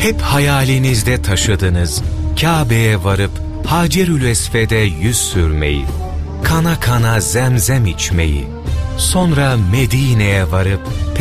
Hep hayalinizde taşıdınız, Kabe'ye varıp Hacerül Esved'e yüz sürmeyi, kana kana zemzem içmeyi, sonra Medine'ye varıp